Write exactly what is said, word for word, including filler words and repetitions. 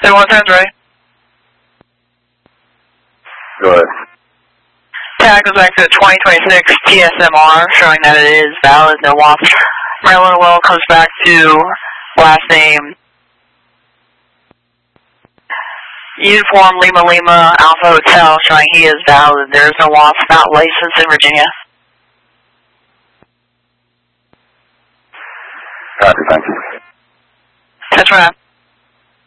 Then one time's ready. Go ahead. Tag goes back to the twenty twenty-six T S M R, showing that it is valid, no W A P. Maryland Will comes back to last name Uniform Lima Lima Alpha Hotel, showing he is valid. There is no W A P, not licensed in Virginia. Copy, thank you. That's right.